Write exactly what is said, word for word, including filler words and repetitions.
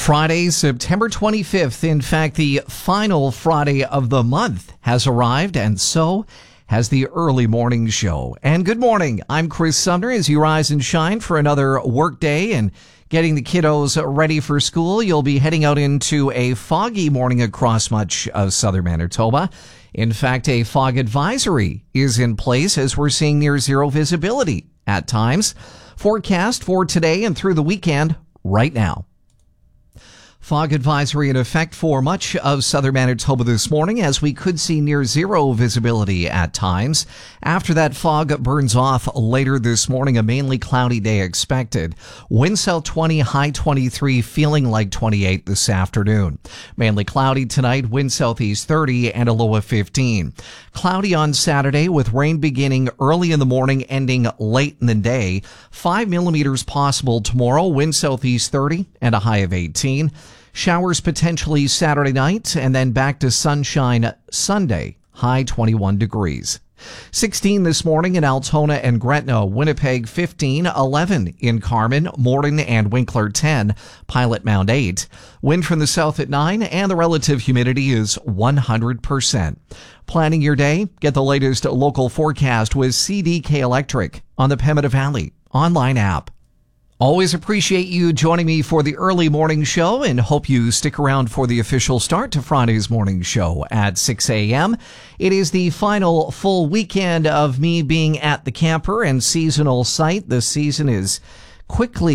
Friday, September twenty-fifth. In fact, the final Friday of the month has arrived, and so has the early morning show. And good morning. I'm Chris Sumner as you rise and shine for another work day and getting the kiddos ready for school. You'll be heading out into a foggy morning across much of southern Manitoba. In fact, a fog advisory is in place as we're seeing near zero visibility at times. Forecast for today and through the weekend right now. Fog advisory in effect for much of southern Manitoba this morning as we could see near zero visibility at times. After that fog burns off later this morning, a mainly cloudy day expected. Wind south twenty, high twenty-three, feeling like twenty-eight this afternoon. Mainly cloudy tonight, wind southeast thirty and a low of fifteen. Cloudy on Saturday with rain beginning early in the morning, ending late in the day. Five millimeters possible tomorrow, wind southeast thirty and a high of eighteen. Showers potentially Saturday night and then back to sunshine Sunday, high twenty-one degrees. sixteen this morning in Altona and Gretna, Winnipeg fifteen, eleven in Carman, Morden and Winkler ten, Pilot Mound eight. Wind from the south at nine and the relative humidity is one hundred percent. Planning your day? Get the latest local forecast with C D K Electric on the Pembina Valley online app. Always appreciate you joining me for the early morning show and hope you stick around for the official start to Friday's morning show at six a.m. It is the final full weekend of me being at the camper and seasonal site. The season is quickly